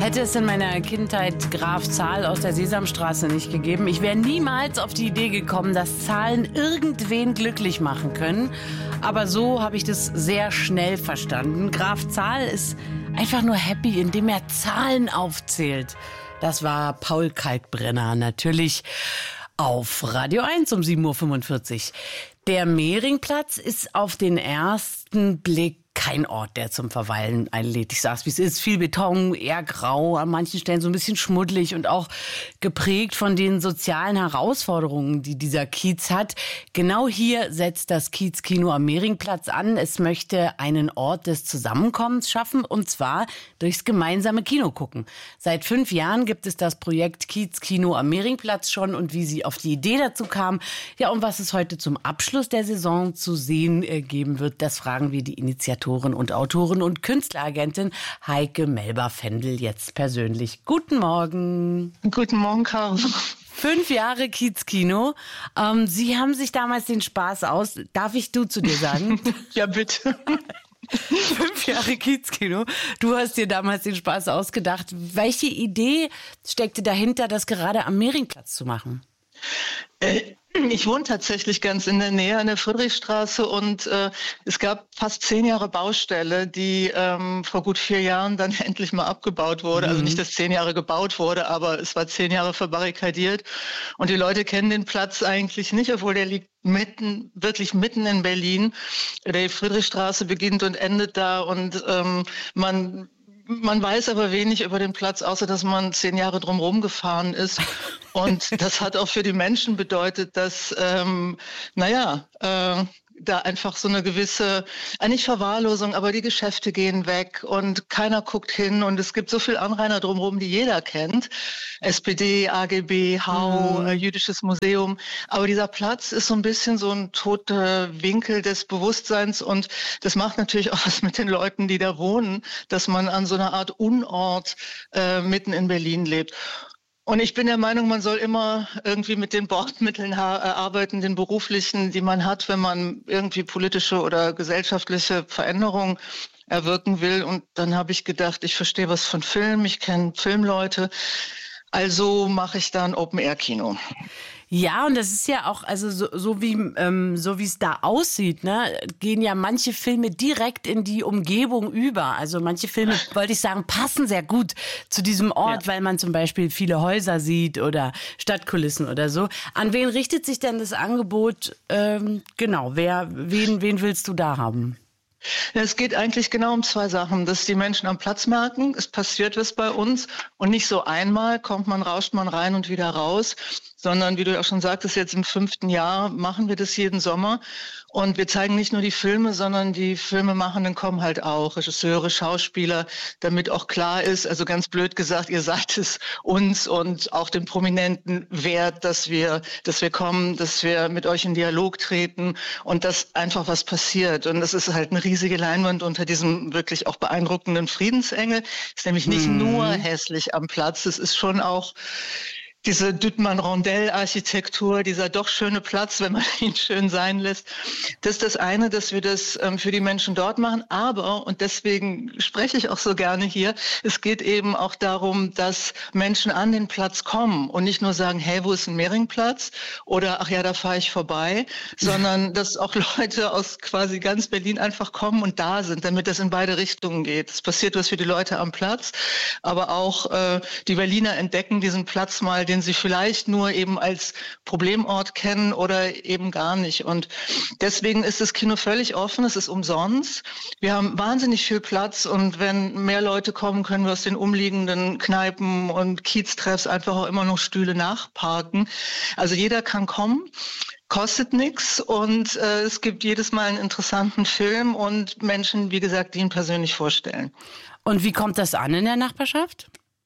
Hätte es in meiner Kindheit Graf Zahl aus der Sesamstraße nicht gegeben, ich wäre niemals auf die Idee gekommen, dass Zahlen irgendwen glücklich machen können. Aber so habe ich das sehr schnell verstanden. Graf Zahl ist einfach nur happy, indem er Zahlen aufzählt. Das war Paul Kalkbrenner, natürlich auf Radio 1 um 7.45 Uhr. Der Mehringplatz ist auf den ersten Blick kein Ort, der zum Verweilen einlädt. Ich sag's, wie es ist. Viel Beton, eher grau, an manchen Stellen so ein bisschen schmuddelig und auch geprägt von den sozialen Herausforderungen, die dieser Kiez hat. Genau hier setzt das Kiezkino am Mehringplatz an. Es möchte einen Ort des Zusammenkommens schaffen, und zwar durchs gemeinsame Kino gucken. Seit 5 Jahren gibt es das Projekt Kiezkino am Mehringplatz schon, und wie sie auf die Idee dazu kam, ja, und was es heute zum Abschluss der Saison zu sehen geben wird, das fragen wir die Initiatorin und Autorin und Künstleragentin Heike Melba-Fendel jetzt persönlich. Guten Morgen. Guten Morgen, Caro. 5 Jahre Kiezkino. Sie haben sich damals den Spaß aus... Darf ich du zu dir sagen? Ja, bitte. 5 Jahre Kiezkino. Du hast dir damals den Spaß ausgedacht. Welche Idee steckte dahinter, das gerade am Mehringplatz zu machen? Ich wohne tatsächlich ganz in der Nähe an der Friedrichstraße, und es gab fast 10 Jahre Baustelle, die vor gut 4 Jahren dann endlich mal abgebaut wurde. Also nicht, dass 10 Jahre gebaut wurde, aber es war 10 Jahre verbarrikadiert. Und die Leute kennen den Platz eigentlich nicht, obwohl der liegt wirklich mitten in Berlin. Die Friedrichstraße beginnt und endet da, und man weiß aber wenig über den Platz, außer dass man 10 Jahre drumherum gefahren ist. Und das hat auch für die Menschen bedeutet, dass, da einfach so eine gewisse, nicht Verwahrlosung, aber die Geschäfte gehen weg und keiner guckt hin, und es gibt so viel Anrainer drumherum, die jeder kennt. SPD, AGB, HAU, Jüdisches Museum. Aber dieser Platz ist so ein bisschen so ein toter Winkel des Bewusstseins, und das macht natürlich auch was mit den Leuten, die da wohnen, dass man an so einer Art Unort mitten in Berlin lebt. Und ich bin der Meinung, man soll immer irgendwie mit den Bordmitteln arbeiten, den beruflichen, die man hat, wenn man irgendwie politische oder gesellschaftliche Veränderungen erwirken will. Und dann habe ich gedacht, ich verstehe was von Film, ich kenne Filmleute, also mache ich da ein Open-Air-Kino. Ja, und das ist ja auch, also so wie es da aussieht, ne, gehen ja manche Filme direkt in die Umgebung über. Also manche Filme, wollte ich sagen, passen sehr gut zu diesem Ort, weil man zum Beispiel viele Häuser sieht oder Stadtkulissen oder so. An wen richtet sich denn das Angebot? Genau, wen willst du da haben? Es geht eigentlich genau um 2 Sachen, dass die Menschen am Platz merken, es passiert was bei uns, und nicht so einmal rauscht man rein und wieder raus, sondern wie du auch schon sagtest, jetzt im 5. Jahr machen wir das jeden Sommer, und wir zeigen nicht nur die Filme, sondern die Filmemachenden kommen halt auch, Regisseure, Schauspieler, damit auch klar ist, also ganz blöd gesagt, ihr seid es uns und auch den Prominenten wert, dass wir kommen, dass wir mit euch in Dialog treten und dass einfach was passiert. Und das ist halt eine riesige Leinwand unter diesem wirklich auch beeindruckenden Friedensengel. Ist nämlich nicht nur hässlich am Platz, es ist schon auch diese Duttmann-Rondell-Architektur, dieser doch schöne Platz, wenn man ihn schön sein lässt. Das ist das eine, dass wir das für die Menschen dort machen. Aber, und deswegen spreche ich auch so gerne hier, es geht eben auch darum, dass Menschen an den Platz kommen und nicht nur sagen, hey, wo ist ein Mehringplatz? Oder, ach ja, da fahre ich vorbei. Sondern, dass auch Leute aus quasi ganz Berlin einfach kommen und da sind, damit das in beide Richtungen geht. Es passiert was für die Leute am Platz, aber auch die Berliner entdecken diesen Platz mal, den sie vielleicht nur eben als Problemort kennen oder eben gar nicht. Und deswegen ist das Kino völlig offen, es ist umsonst. Wir haben wahnsinnig viel Platz, und wenn mehr Leute kommen, können wir aus den umliegenden Kneipen und Kieztreffs einfach auch immer noch Stühle nachparken. Also jeder kann kommen. Kostet nichts, und es gibt jedes Mal einen interessanten Film und Menschen, wie gesagt, die ihn persönlich vorstellen. Und wie kommt das an in der Nachbarschaft?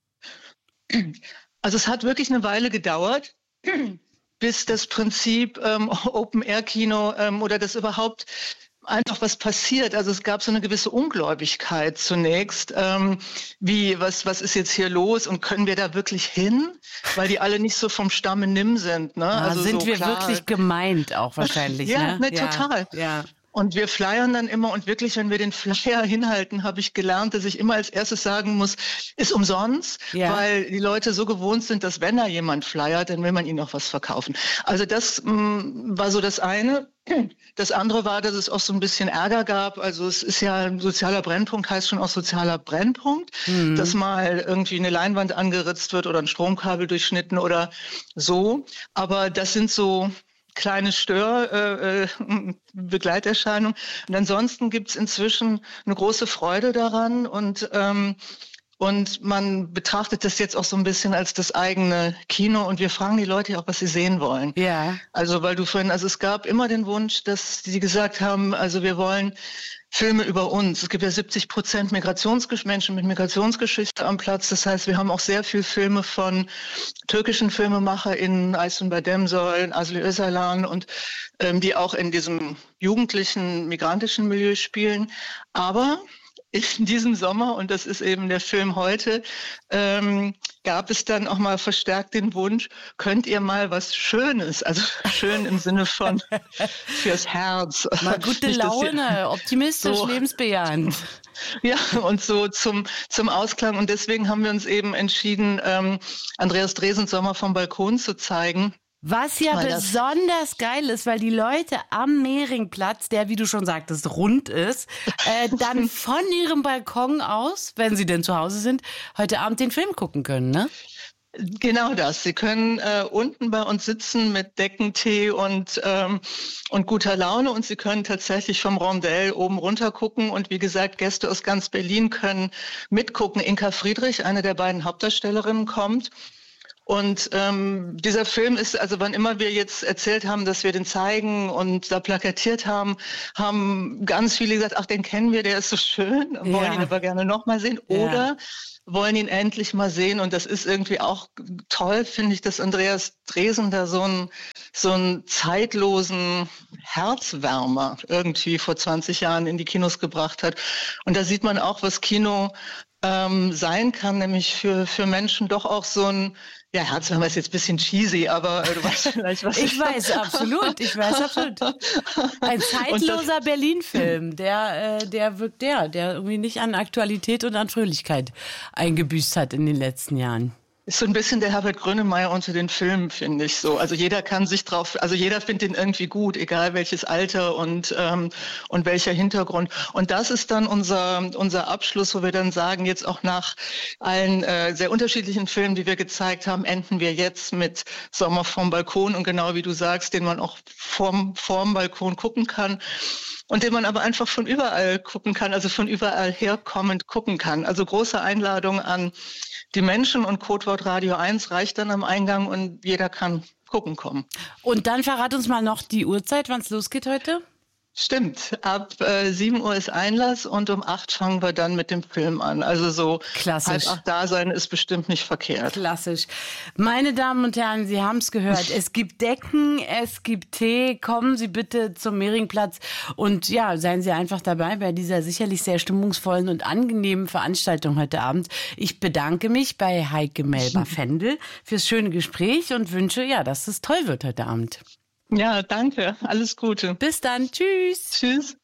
Also es hat wirklich eine Weile gedauert, bis das Prinzip Open-Air-Kino oder das überhaupt einfach was passiert. Also es gab so eine gewisse Ungläubigkeit zunächst. Was ist jetzt hier los, und können wir da wirklich hin? Weil die alle nicht so vom Stamme nimm sind. Ne? Also sind so wir klar, wirklich gemeint auch wahrscheinlich. Ja, ne? Total. Ja. Und wir flyern dann immer und wirklich, wenn wir den Flyer hinhalten, habe ich gelernt, dass ich immer als erstes sagen muss, ist umsonst, weil die Leute so gewohnt sind, dass wenn da jemand flyert, dann will man ihnen auch was verkaufen. Also das war so das eine. Das andere war, dass es auch so ein bisschen Ärger gab. Also es ist ja ein sozialer Brennpunkt, heißt schon auch sozialer Brennpunkt, dass mal irgendwie eine Leinwand angeritzt wird oder ein Stromkabel durchschnitten oder so. Aber das sind so kleine Begleiterscheinungen. Und ansonsten gibt's inzwischen eine große Freude daran und man betrachtet das jetzt auch so ein bisschen als das eigene Kino und wir fragen die Leute ja auch, was sie sehen wollen. Ja. Also es gab immer den Wunsch, dass die gesagt haben, also wir wollen Filme über uns. Es gibt ja 70% Menschen mit Migrationsgeschichte am Platz. Das heißt, wir haben auch sehr viel Filme von türkischen FilmemacherInnen, Aysun Bademsoy, Asli Özalan und die auch in diesem jugendlichen, migrantischen Milieu spielen. Aber in diesem Sommer, und das ist eben der Film heute, gab es dann auch mal verstärkt den Wunsch, könnt ihr mal was Schönes, also schön im Sinne von fürs Herz. Mal gute Laune, optimistisch, so, lebensbejahend. Ja, und so zum Ausklang. Und deswegen haben wir uns eben entschieden, Andreas Dresens Sommer vom Balkon zu zeigen. Was ja besonders geil ist, weil die Leute am Mehringplatz, der, wie du schon sagtest, rund ist, dann von ihrem Balkon aus, wenn sie denn zu Hause sind, heute Abend den Film gucken können, ne? Genau das. Sie können unten bei uns sitzen mit Deckentee und guter Laune und Sie können tatsächlich vom Rondell oben runter gucken und wie gesagt, Gäste aus ganz Berlin können mitgucken. Inka Friedrich, eine der beiden Hauptdarstellerinnen, kommt. Und dieser Film ist, also wann immer wir jetzt erzählt haben, dass wir den zeigen und da plakatiert haben, haben ganz viele gesagt, ach, den kennen wir, der ist so schön, wollen ihn aber gerne noch mal sehen oder wollen ihn endlich mal sehen. Und das ist irgendwie auch toll, finde ich, dass Andreas Dresen da so einen zeitlosen Herzwärmer irgendwie vor 20 Jahren in die Kinos gebracht hat. Und da sieht man auch, was Kino sein kann, nämlich für Menschen doch auch so ein Herzwärmer ist jetzt ein bisschen cheesy, aber du weißt vielleicht, was ich weiß absolut. Ein zeitloser Berlin-Film, der wirkt der irgendwie nicht an Aktualität und an Fröhlichkeit eingebüßt hat in den letzten Jahren. Ist so ein bisschen der Herbert Grönemeyer unter den Filmen, finde ich so. Also jeder kann sich jeder findet den irgendwie gut, egal welches Alter und welcher Hintergrund. Und das ist dann unser Abschluss, wo wir dann sagen, jetzt auch nach allen sehr unterschiedlichen Filmen, die wir gezeigt haben, enden wir jetzt mit Sommer vom Balkon und genau wie du sagst, den man auch vorm Balkon gucken kann. Und den man aber einfach von überall gucken kann, also von überall herkommend gucken kann. Also große Einladung an die Menschen und Codewort Radio 1 reicht dann am Eingang und jeder kann gucken kommen. Und dann verrat uns mal noch die Uhrzeit, wann es losgeht heute. Stimmt, ab 7 Uhr ist Einlass und um 8 fangen wir dann mit dem Film an. Also so klassisch. 7:30 da sein ist bestimmt nicht verkehrt. Klassisch. Meine Damen und Herren, Sie haben es gehört. Es gibt Decken, es gibt Tee. Kommen Sie bitte zum Mehringplatz und seien Sie einfach dabei bei dieser sicherlich sehr stimmungsvollen und angenehmen Veranstaltung heute Abend. Ich bedanke mich bei Heike Melba-Fendel fürs schöne Gespräch und wünsche, dass es toll wird heute Abend. Ja, danke. Alles Gute. Bis dann. Tschüss. Tschüss.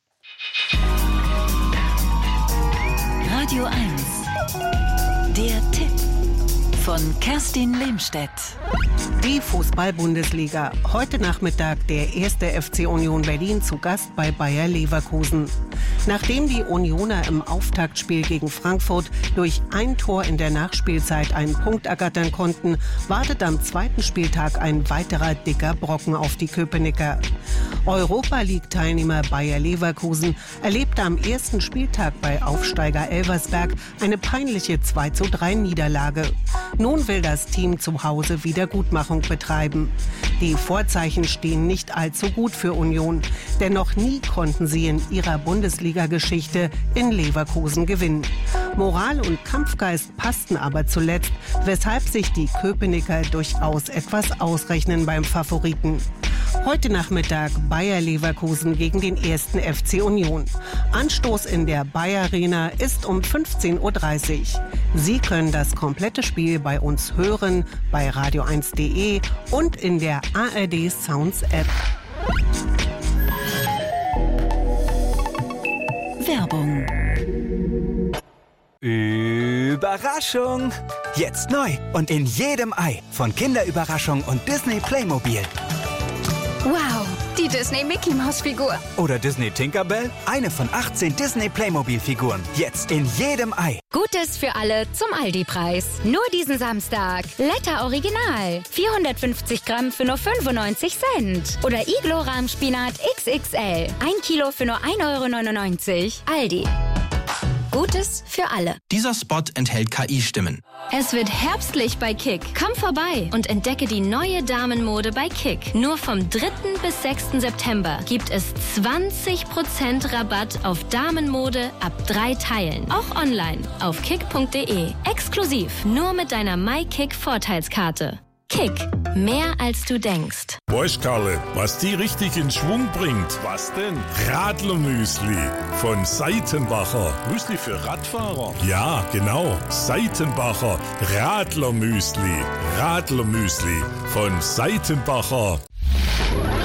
Radio 1. Der Tipp von Kerstin Lehmstedt. Die Fußball-Bundesliga. Heute Nachmittag der 1. FC Union Berlin zu Gast bei Bayer Leverkusen. Nachdem die Unioner im Auftaktspiel gegen Frankfurt durch ein Tor in der Nachspielzeit einen Punkt ergattern konnten, wartet am zweiten Spieltag ein weiterer dicker Brocken auf die Köpenicker. Europa-League-Teilnehmer Bayer Leverkusen erlebte am ersten Spieltag bei Aufsteiger Elversberg eine peinliche 2:3-Niederlage. Nun will das Team zu Hause Wiedergutmachung betreiben. Die Vorzeichen stehen nicht allzu gut für Union, denn noch nie konnten sie in ihrer Bundesliga-Geschichte in Leverkusen gewinnen. Moral und Kampfgeist passten aber zuletzt, weshalb sich die Köpenicker durchaus etwas ausrechnen beim Favoriten. Heute Nachmittag Bayer Leverkusen gegen den 1. FC Union. Anstoß in der Bayer Arena ist um 15:30 Uhr. Sie können das komplette Spiel bei uns hören, bei radio1.de und in der ARD Sounds App. Überraschung! Jetzt neu und in jedem Ei von Kinderüberraschung und Disney Playmobil. Wow, die Disney-Mickey-Maus-Figur. Oder Disney Tinkerbell, eine von 18 Disney Playmobil-Figuren. Jetzt in jedem Ei. Gutes für alle zum Aldi-Preis. Nur diesen Samstag. Letter Original. 450 Gramm für nur 95 Cent. Oder Iglo-Rahmspinat XXL. 1 Kilo für nur 1,99 €. Aldi. Gutes für alle. Dieser Spot enthält KI-Stimmen. Es wird herbstlich bei Kick. Komm vorbei und entdecke die neue Damenmode bei Kick. Nur vom 3. bis 6. September gibt es 20% Rabatt auf Damenmode ab 3 Teilen. Auch online auf kick.de. Exklusiv nur mit deiner MyKick-Vorteilskarte. Kick. Mehr als du denkst. Weißt Karle, was die richtig in Schwung bringt? Was denn? Radlermüsli von Seitenbacher. Müsli für Radfahrer? Ja, genau. Seitenbacher Radlermüsli. Radlermüsli von Seitenbacher.